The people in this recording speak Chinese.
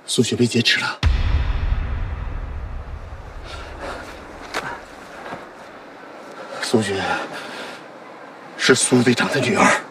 苏雪被劫持了。苏雪是苏队长的女儿。